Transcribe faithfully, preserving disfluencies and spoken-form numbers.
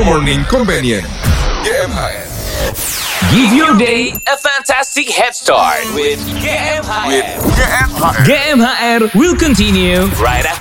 Morning Companion G M H R. Give your day a fantastic head start with G M H R. With G M H R. G M H R will continue right after